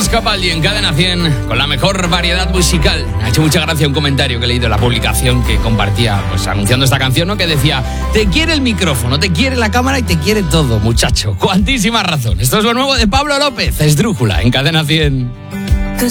Carlos Capaldi en Cadena 100 con la mejor variedad musical. Me ha hecho mucha gracia un comentario que he leído en la publicación que compartía, pues anunciando esta canción, ¿no? Que decía: te quiere el micrófono, te quiere la cámara y te quiere todo, muchacho. Cuantísima razón. Esto es lo nuevo de Pablo López, Esdrújula, en Cadena 100.